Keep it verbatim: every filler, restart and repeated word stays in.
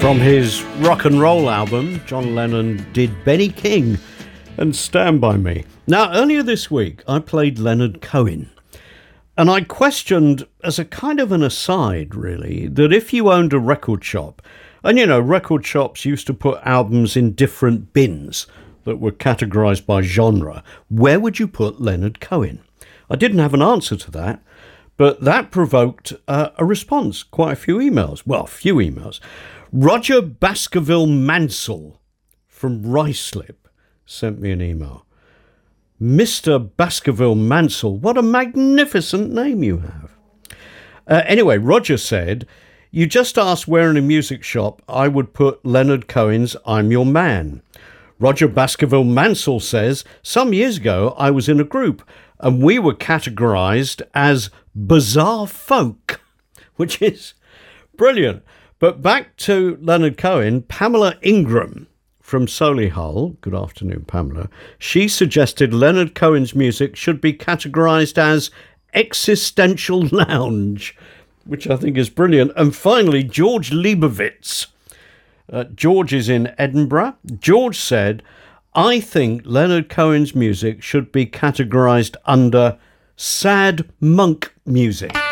From his rock and roll album, John Lennon did Benny King and Stand By Me. Now, earlier this week, I played Leonard Cohen. And I questioned, as a kind of an aside, really, that if you owned a record shop, and, you know, record shops used to put albums in different bins that were categorised by genre, where would you put Leonard Cohen? I didn't have an answer to that, but that provoked uh, a response, quite a few emails. Well, a few emails. Roger Baskerville Mansell from Ruislip sent me an email. Mister Baskerville Mansell, what a magnificent name you have. Uh, anyway, Roger said, you just asked where in a music shop I would put Leonard Cohen's I'm Your Man. Roger Baskerville Mansell says, some years ago I was in a group and we were categorised as bizarre folk, which is brilliant. But back to Leonard Cohen, Pamela Ingram from Solihull, good afternoon, Pamela, she suggested Leonard Cohen's music should be categorised as existential lounge, which I think is brilliant. And finally, George Leibovitz. Uh, George is in Edinburgh. George said, I think Leonard Cohen's music should be categorised under sad monk music.